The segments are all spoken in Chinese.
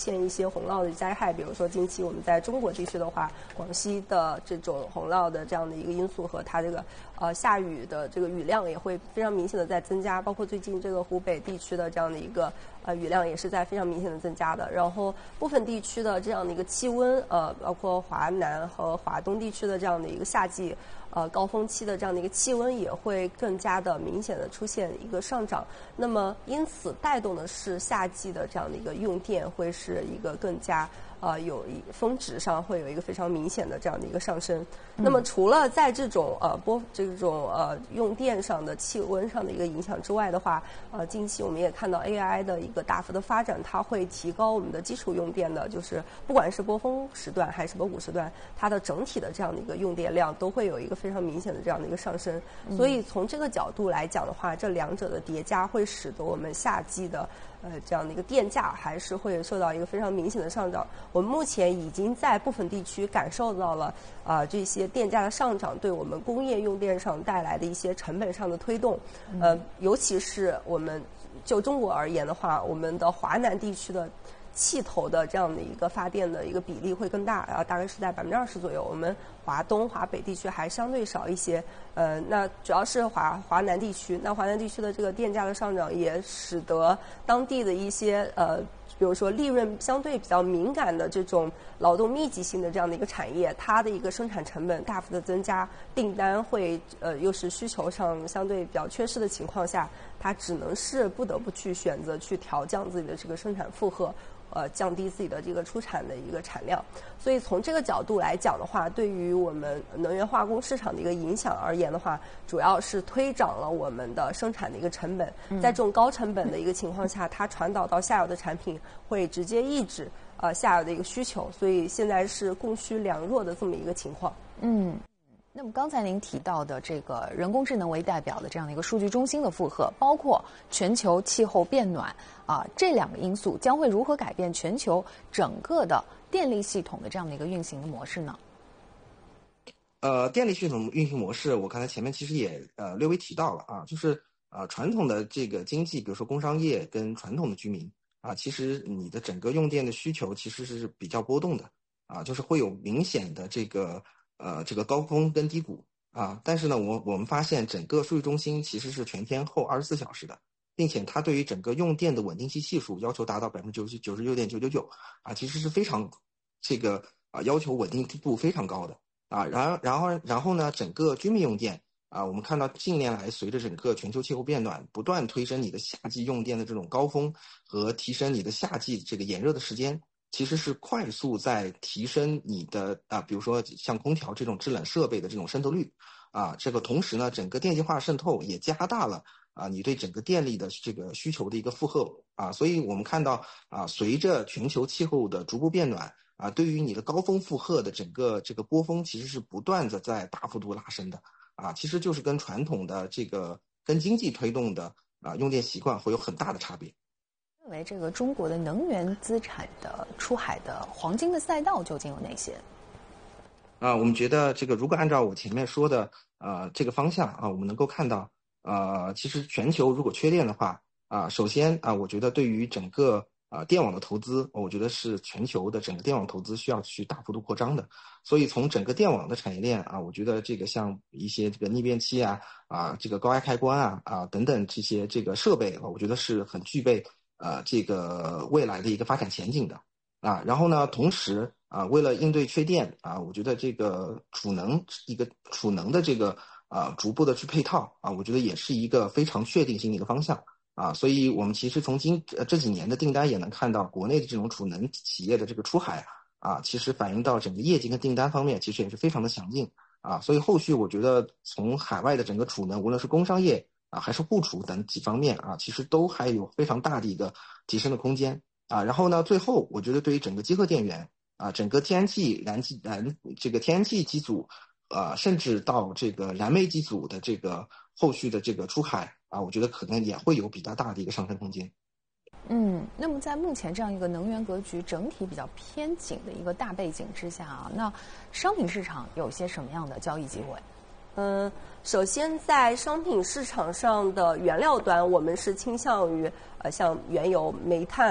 现一些洪涝的灾害，比如说近期我们在中国地区的话，广西的这种洪涝的这样的一个因素和它这个下雨的这个雨量也会非常明显的在增加，包括最近这个湖北地区的这样的一个雨量也是在非常明显的增加的。然后部分地区的这样的一个气温包括华南和华东地区的这样的一个夏季高峰期的这样的一个气温也会更加的明显的出现一个上涨，那么因此带动的是夏季的这样的一个用电会是一个更加峰值上会有一个非常明显的这样的一个上升。那么除了在这种用电上的气温上的一个影响之外的话，近期我们也看到 AI 的一个大幅的发展，它会提高我们的基础用电的，就是不管是波峰时段还是波谷时段，它的整体的这样的一个用电量都会有一个非常明显的这样的一个上升。所以从这个角度来讲的话，这两者的叠加会使得我们夏季的这样的一个电价还是会受到一个非常明显的上涨。我们目前已经在部分地区感受到了这些电价的上涨对我们工业用电上带来的一些成本上的推动。尤其是我们就中国而言的话，我们的华南地区的气头的这样的一个发电的一个比例会更大，大概是在20%左右。我们华东、华北地区还相对少一些。那主要是华南地区。那华南地区的这个电价的上涨，也使得当地的一些比如说利润相对比较敏感的这种劳动密集性的这样的一个产业，它的一个生产成本大幅的增加，订单会又是需求上相对比较缺失的情况下，它只能是不得不去选择去调降自己的这个生产负荷。降低自己的这个出产的一个产量。所以从这个角度来讲的话，对于我们能源化工市场的一个影响而言的话，主要是推涨了我们的生产的一个成本。在这种高成本的一个情况下，它传导到下游的产品会直接抑制下游的一个需求，所以现在是供需两弱的这么一个情况。 那么刚才您提到的这个人工智能为代表的这样的一个数据中心的负荷，包括全球气候变暖这两个因素将会如何改变全球整个的电力系统的这样的一个运行的模式呢？ 电力系统运行模式，我刚才前面其实也略微提到了就是传统的这个经济，比如说工商业跟传统的居民其实你的整个用电的需求其实是比较波动的就是会有明显的这个高峰跟低谷但是呢，我们发现整个数据中心其实是全天候24小时的，并且它对于整个用电的稳定器系数要求达到99.999%其实是非常这个要求稳定度非常高的然后呢，整个居民用电我们看到近年来随着整个全球气候变暖，不断推升你的夏季用电的这种高峰和提升你的夏季这个炎热的时间，其实是快速在提升你的比如说像空调这种制冷设备的这种渗透率这个同时呢，整个电气化渗透也加大了你对整个电力的这个需求的一个负荷所以我们看到随着全球气候的逐步变暖对于你的高峰负荷的整个这个波峰其实是不断的在大幅度拉升的其实就是跟传统的这个跟经济推动的用电习惯会有很大的差别。 认为这个中国的能源资产的出海的黄金的赛道究竟有哪些？ 我们觉得这个如果按照我前面说的这个方向我们能够看到其实全球如果缺电的话首先我觉得对于整个电网的投资，我觉得是全球的整个电网投资需要去大幅度扩张的。所以从整个电网的产业链我觉得这个像一些这个逆变器这个高压开关等等这些这个设备，我觉得是很具备这个未来的一个发展前景的然后呢，同时为了应对缺电我觉得这个储能的这个逐步的去配套我觉得也是一个非常确定性的一个方向所以我们其实从这几年的订单也能看到，国内的这种储能企业的这个出海其实反映到整个业绩跟订单方面，其实也是非常的强劲所以后续我觉得从海外的整个储能，无论是工商业还是户储等几方面其实都还有非常大的一个提升的空间然后呢，最后我觉得对于整个集合电源整个天然气这个天然气机组甚至到这个燃煤机组的这个后续的这个出海我觉得可能也会有比较大的一个上升空间。 那么在目前这样一个能源格局整体比较偏紧的一个大背景之下那商品市场有些什么样的交易机会？ 首先在商品市场上的原料端，我们是倾向于像原油、煤炭、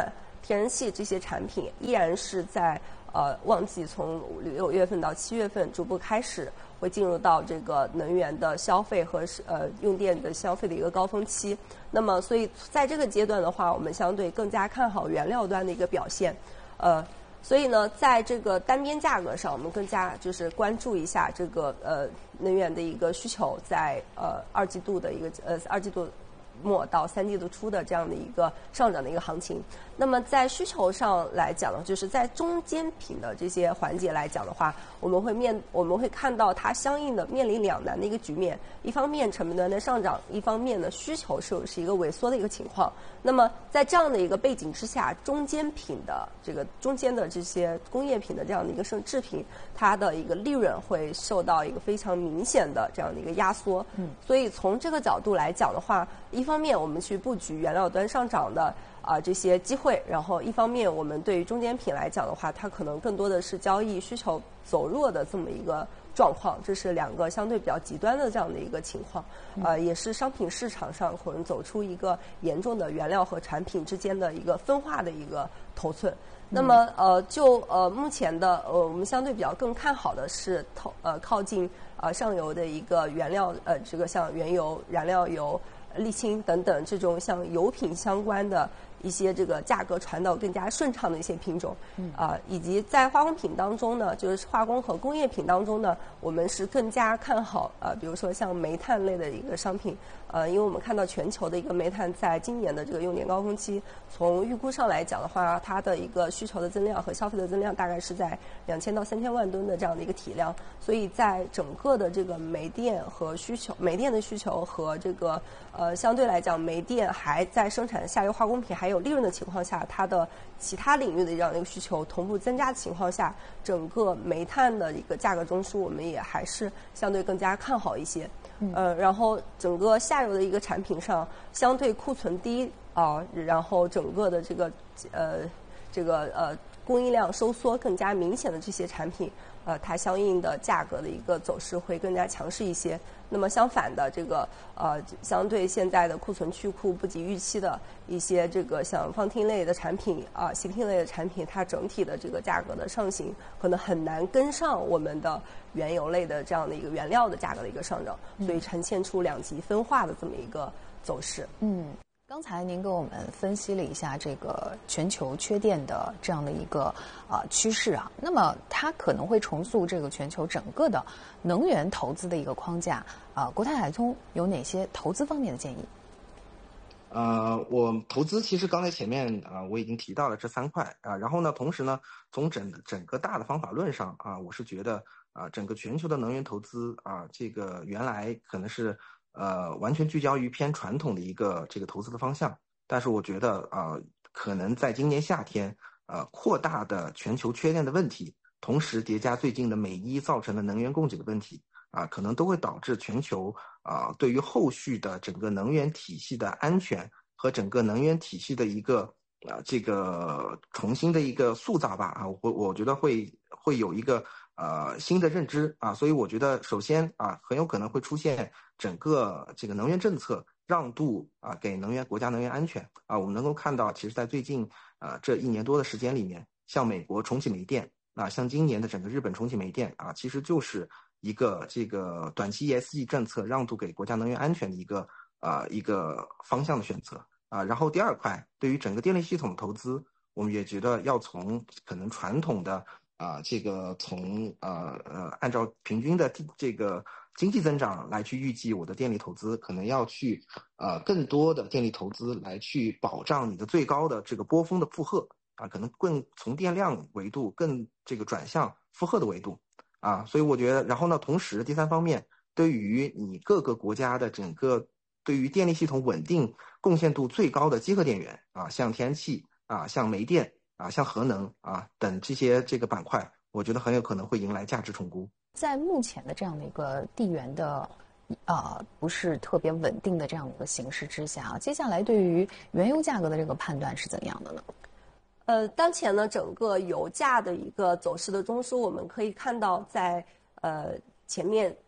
天然气这些产品依然是在旺季，从6月份到7月份逐步开始会进入到这个能源的消费和用电的消费的一个高峰期。那么，所以在这个阶段的话，我们相对更加看好原料端的一个表现。所以呢，在这个单边价格上，我们更加就是关注一下这个能源的一个需求，在2季度的一个2季度末到3季度初的这样的一个上涨的一个行情。那么在需求上来讲呢，就是在中间品的这些环节来讲的话，我们会看到它相应的面临两难的一个局面。一方面成本端的上涨，一方面呢需求是一个萎缩的一个情况。那么在这样的一个背景之下，中间品的这个中间的这些工业品的这样的一个制品，它的一个利润会受到一个非常明显的这样的一个压缩。所以从这个角度来讲的话，一方面我们去布局原料端上涨的这些机会，然后一方面我们对于中间品来讲的话，它可能更多的是交易需求走弱的这么一个状况，这是两个相对比较极端的这样的一个情况。也是商品市场上可能走出一个严重的原料和产品之间的一个分化的一个头寸。那么目前的我们相对比较更看好的是靠近上游的一个原料这个像原油、燃料油、沥青等等这种像油品相关的一些这个价格传导更加顺畅的一些品种。以及在化工品当中呢，就是化工和工业品当中呢，我们是更加看好比如说像煤炭类的一个商品。因为我们看到全球的一个煤炭在今年的这个用电高峰期，从预估上来讲的话，它的一个需求的增量和消费的增量大概是在2000到3000万吨的这样的一个体量。所以在整个的这个煤电的需求和这个相对来讲煤电还在生产下游化工品还有利润的情况下，它的其他领域的这样的一个需求同步增加的情况下，整个煤炭的一个价格中枢我们也还是相对更加看好一些。然后整个下游的一个产品上相对库存低然后整个的这个供应量收缩更加明显的这些产品，它相应的价格的一个走势会更加强势一些。那么相反的，这个相对现在的库存去库不及预期的一些这个像放听类的产品洗听类的产品，它整体的这个价格的上行可能很难跟上我们的原油类的这样的一个原料的价格的一个上涨，所以呈现出两极分化的这么一个走势。 刚才您给我们分析了一下这个全球缺电的这样的一个趋势啊，那么它可能会重塑这个全球整个的能源投资的一个框架国泰海通有哪些投资方面的建议？ 我投资其实刚才前面我已经提到了这3块然后呢，同时呢，从整个大的方法论上我是觉得整个全球的能源投资这个原来可能是完全聚焦于偏传统的一个这个投资的方向，但是我觉得可能在今年夏天扩大的全球缺电的问题，同时叠加最近的美伊造成的能源供给的问题可能都会导致全球对于后续的整个能源体系的安全和整个能源体系的一个这个重新的一个塑造吧我觉得会有一个新的认知所以我觉得首先很有可能会出现整个这个能源政策让渡给国家能源安全我们能够看到，其实在最近这1年多的时间里面，像美国重启煤电像今年的整个日本重启煤电其实就是一个这个短期 ESG 政策让渡给国家能源安全的一个方向的选择然后第二块，对于整个电力系统投资，我们也觉得要从可能传统的这个从按照平均的这个经济增长来去预计我的电力投资，可能要去更多的电力投资来去保障你的最高的这个波峰的负荷可能更从电量维度更这个转向负荷的维度所以我觉得，然后呢，同时第3方面，对于你各个国家的整个对于电力系统稳定贡献度最高的集合电源像天然气像煤电像核能等这个板块，我觉得很有可能会迎来价值重估。 在目前的这样的一个地缘的不是特别稳定的这样的一个形势之下接下来对于原油价格的这个判断是怎样的呢？ 当前呢，整个油价的一个走势的中枢，我们可以看到在前面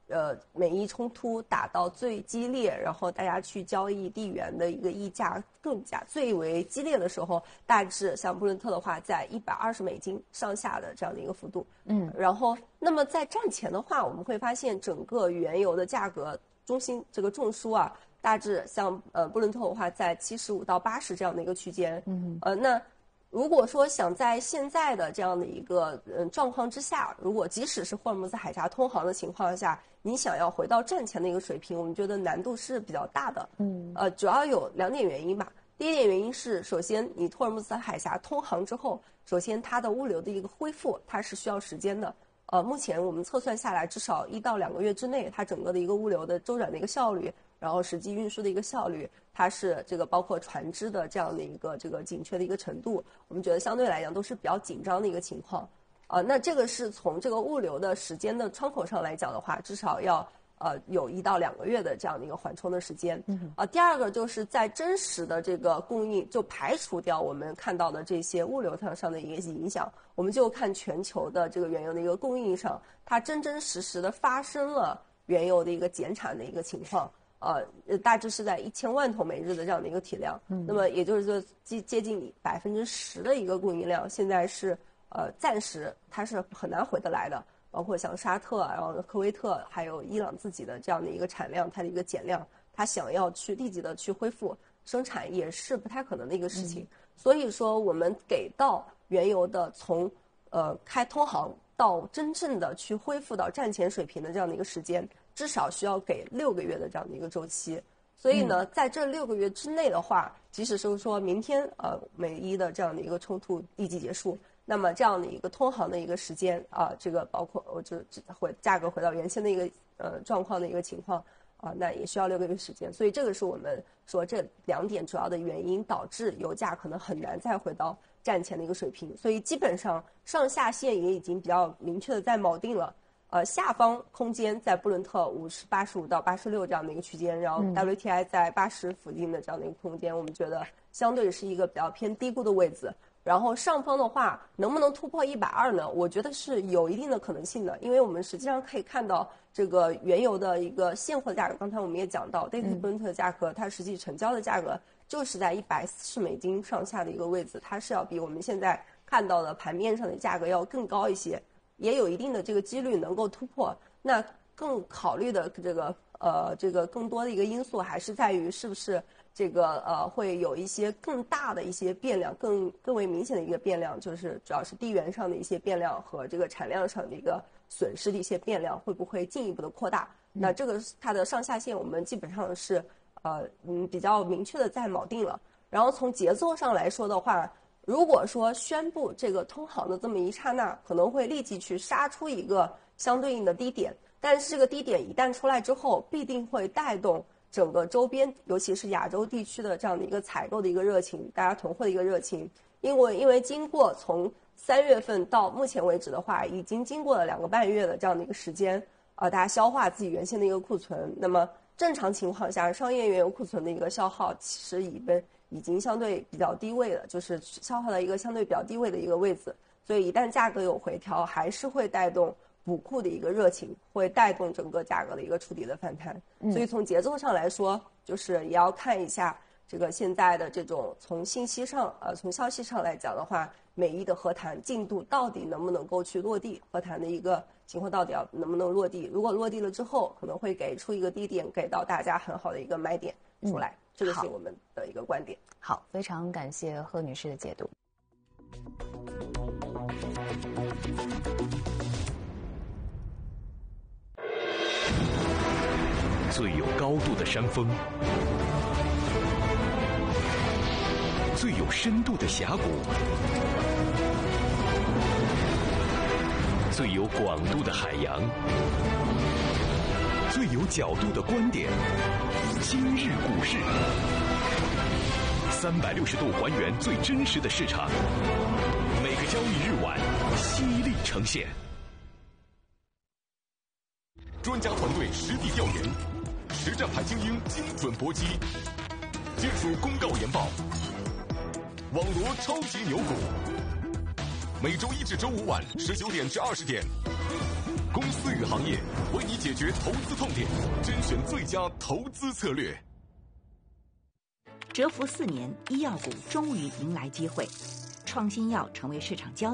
美伊冲突打到最激烈，然后大家去交易地缘的一个溢价更加最为激烈的时候，大致像布伦特的话，在$120上下的这样的一个幅度。然后那么在战前的话，我们会发现整个原油的价格中心这个中枢啊，大致像布伦特的话，在75到80这样的一个区间。那如果说想在现在的这样的一个状况之下，如果即使是霍尔木兹海峡通航的情况下，你想要回到战前的一个水平，我们觉得难度是比较大的。主要有2点原因吧。第一点原因是，首先你霍尔木兹海峡通航之后，首先它的物流的一个恢复，它是需要时间的。目前我们测算下来，至少1到2个月之内，它整个的一个物流的周转的一个效率，然后实际运输的一个效率，它是这个包括船只的这样的一个这个紧缺的一个程度，我们觉得相对来讲都是比较紧张的一个情况。那这个是从这个物流的时间的窗口上来讲的话，至少要有1到2个月的这样的一个缓冲的时间。第二个就是在真实的这个供应，就排除掉我们看到的这些物流上的一个影响，我们就看全球的这个原油的一个供应上，它真真实实的发生了原油的一个减产的一个情况。大致是在1000万桶每日的这样的一个体量。那么也就是说接近10%的一个供应量，现在是暂时它是很难回得来的。包括像沙特，然后科威特，还有伊朗自己的这样的一个产量，它的一个减量，它想要去立即的去恢复生产，也是不太可能的一个事情。所以说，我们给到原油的从开通航到真正的去恢复到战前水平的这样的一个时间，至少需要给6个月的这样的一个周期。所以呢，在这6个月之内的话，即使是说明天美伊的这样的一个冲突立即结束，那么这样的一个通航的一个时间这个包括价格回到原先的一个状况的一个情况那也需要6个月时间。所以这个是我们说这2点主要的原因，导致油价可能很难再回到战前的一个水平。所以基本上上下限也已经比较明确的在锚定了。下方空间在布伦特85到86这样的一个区间，然后 WTI 在80附近的这样的一个空间，我们觉得相对是一个比较偏低估的位置。然后上方的话，能不能突破120呢？我觉得是有一定的可能性的，因为我们实际上可以看到这个原油的一个现货价格，刚才我们也讲到，Dated Brent的价格，它实际成交的价格就是在$140上下的一个位置，它是要比我们现在看到的盘面上的价格要更高一些。也有一定的这个几率能够突破。那更考虑的这个更多的一个因素还是在于是不是这个会有一些更大的一些变量，更为明显的一个变量，就是主要是地缘上的一些变量和这个产量上的一个损失的一些变量会不会进一步的扩大。那这个它的上下限我们基本上是比较明确的在锚定了。然后从节奏上来说的话，如果说宣布这个通航的这么一刹那，可能会立即去杀出一个相对应的低点，但是这个低点一旦出来之后，必定会带动整个周边，尤其是亚洲地区的这样的一个采购的一个热情，大家囤货的一个热情。因为经过从3月份到目前为止的话，已经经过了2个半月的这样的一个时间，大家消化自己原先的一个库存。那么正常情况下，商业原油库存的一个消耗其实已经相对比较低位了，就是消耗到一个相对比较低位的一个位置，所以一旦价格有回调，还是会带动补库的一个热情，会带动整个价格的一个触底的反弹。所以从节奏上来说，就是也要看一下这个现在的这种从信息上从消息上来讲的话，美伊的和谈进度到底能不能够去落地，和谈的一个情况到底能不能落地。如果落地了之后，可能会给出一个低点，给到大家很好的一个买点出来。这个是我们的一个观点。 好，非常感谢贺女士的解读。 最有高度的山峰，最有深度的峡谷，最有广度的海洋，最有角度的观点。今日股市，360度还原最真实的市场，每个交易日晚犀利呈现。专家团队实地调研，实战派精英精准搏击，技术公告研报，网罗超级牛股。每周1至周5晚19点至20点公司与行业，为你解决投资痛点，甄选最佳投资策略。 蛰伏4年，医药股终于迎来机会，创新药成为市场焦点。